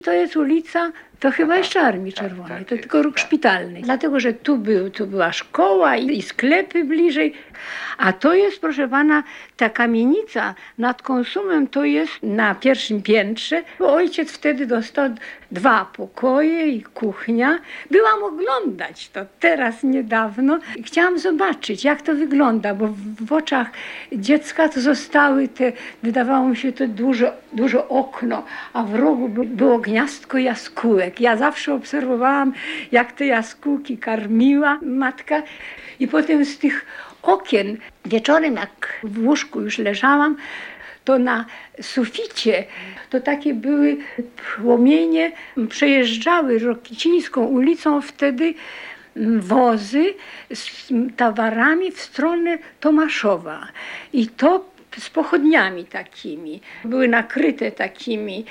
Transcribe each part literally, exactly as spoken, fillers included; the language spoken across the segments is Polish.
To jest ulica, to chyba jeszcze Armii Czerwonej, to tylko róg szpitalny. Dlatego, że tu, był, tu była szkoła i, i sklepy bliżej. A to jest, proszę pana, ta kamienica nad Konsumem, to jest na pierwszym piętrze. Bo ojciec wtedy dostał dwa pokoje i kuchnia. Byłam oglądać to teraz niedawno. Chciałam zobaczyć, jak to wygląda, bo w, w oczach dziecka to zostały te, wydawało mi się to duże, duże okno, a w rogu było gniazdko jaskółek. Ja zawsze obserwowałam, jak te jaskółki karmiła matka i potem z tych okien wieczorem, jak w łóżku już leżałam, to na suficie to takie były płomienie, przejeżdżały Rokicińską ulicą wtedy wozy z towarami w stronę Tomaszowa i to z pochodniami takimi. Były nakryte takimi,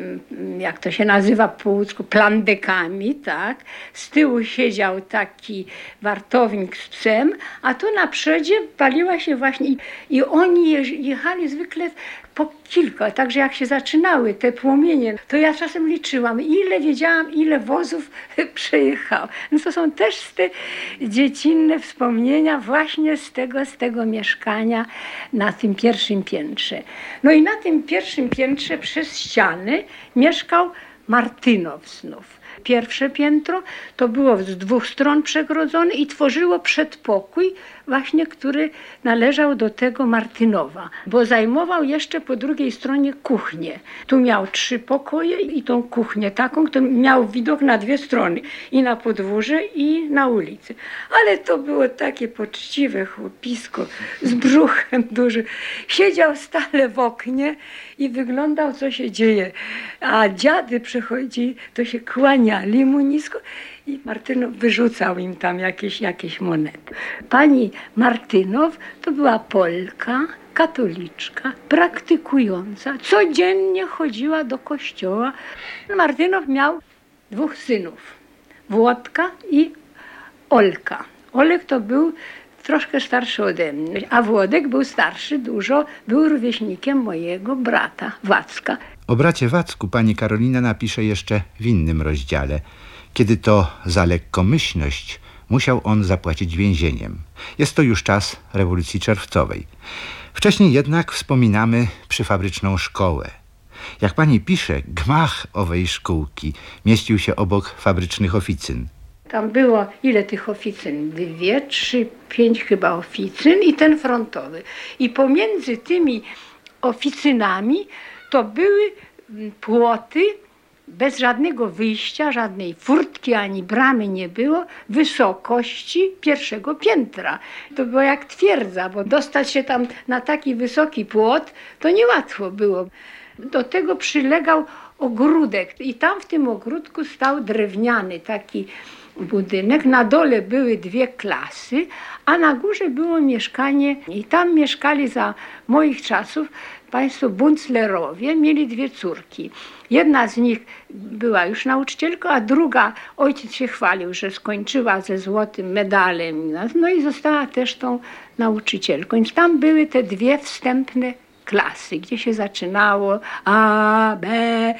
jak to się nazywa po łódzku, plandekami, tak. Z tyłu siedział taki wartownik z psem, a tu na przodzie paliła się właśnie i, i oni jechali zwykle po kilka, także jak się zaczynały te płomienie, to ja czasem liczyłam, ile wiedziałam, ile wozów przejechało. No to są też te dziecinne wspomnienia właśnie z tego, z tego mieszkania na tym pierwszym piętrze. No i na tym pierwszym piętrze przez ściany mieszkał Martynow znów. Pierwsze piętro to było z dwóch stron przegrodzone i tworzyło przedpokój właśnie, który należał do tego Martynowa, bo zajmował jeszcze po drugiej stronie kuchnię. Tu miał trzy pokoje i tą kuchnię taką, którą miał widok na dwie strony, i na podwórze, i na ulicę. Ale to było takie poczciwe chłopisko z brzuchem dużym. Siedział stale w oknie i wyglądał, co się dzieje. A dziady przychodzi, to się kłaniali mu nisko i Martynow wyrzucał im tam jakieś, jakieś monety. Pani Martynow to była Polka, katoliczka, praktykująca, codziennie chodziła do kościoła. Martynow miał dwóch synów, Włodka i Olka. Olek to był troszkę starszy ode mnie, a Włodek był starszy dużo, był rówieśnikiem mojego brata Wacka. O bracie Wacku pani Karolina napisze jeszcze w innym rozdziale, kiedy to za lekkomyślność musiał on zapłacić więzieniem. Jest to już czas rewolucji czerwcowej. Wcześniej jednak wspominamy przyfabryczną szkołę. Jak pani pisze, gmach owej szkółki mieścił się obok fabrycznych oficyn. Tam było ile tych oficyn? Dwie, trzy, pięć chyba oficyn i ten frontowy. I pomiędzy tymi oficynami to były płoty bez żadnego wyjścia, żadnej furtki ani bramy nie było, wysokości pierwszego piętra. To było jak twierdza, bo dostać się tam na taki wysoki płot to niełatwo było. Do tego przylegał ogródek i tam w tym ogródku stał drewniany taki budynek. Na dole były dwie klasy, a na górze było mieszkanie i tam mieszkali za moich czasów państwo Bunclerowie, mieli dwie córki. Jedna z nich była już nauczycielką, a druga, ojciec się chwalił, że skończyła ze złotym medalem, no i została też tą nauczycielką. Więc tam były te dwie wstępne klasy, gdzie się zaczynało A, B,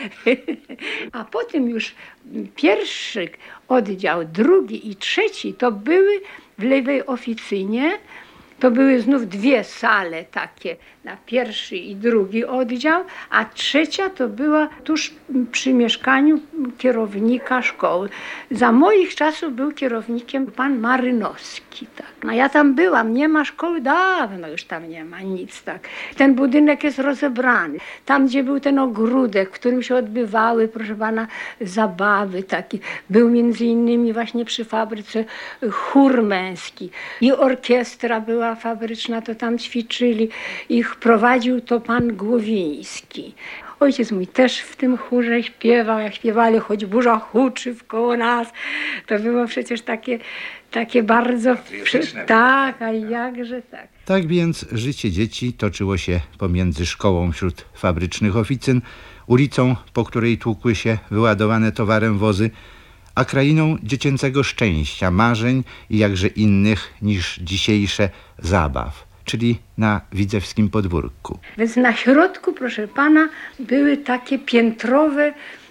a potem już pierwszy oddział, drugi i trzeci to były w lewej oficynie. To były znów dwie sale takie na pierwszy i drugi oddział, a trzecia to była tuż przy mieszkaniu kierownika szkoły. Za moich czasów był kierownikiem pan Marynowski. Tak. No ja tam byłam, nie ma szkoły, dawno już tam nie ma nic. Tak. Ten budynek jest rozebrany. Tam, gdzie był ten ogródek, w którym się odbywały, proszę pana, zabawy takie. Był między innymi właśnie przy fabryce chór męski i orkiestra była fabryczna, to tam ćwiczyli. Ich prowadził to pan Głowiński. Ojciec mój też w tym chórze śpiewał, jak śpiewali choć burza huczy wkoło nas. To było przecież takie, takie bardzo... Tak, a jakże tak. Tak więc życie dzieci toczyło się pomiędzy szkołą wśród fabrycznych oficyn, ulicą, po której tłukły się wyładowane towarem wozy, a krainą dziecięcego szczęścia, marzeń i jakże innych niż dzisiejsze zabaw, czyli na Widzewskim podwórku. Więc na środku, proszę pana, były takie piętrowe